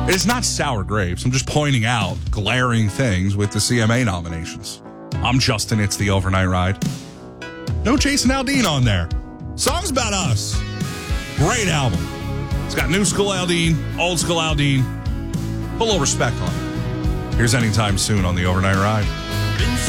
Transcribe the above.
It's not sour grapes. I'm just pointing out glaring things with the CMA nominations. I'm Justin. It's the Overnight Ride. No Jason Aldean on there. Song's about us. Great album. It's got new school Aldean, old school Aldean. Put a little respect on it. Here's Anytime Soon on the Overnight Ride.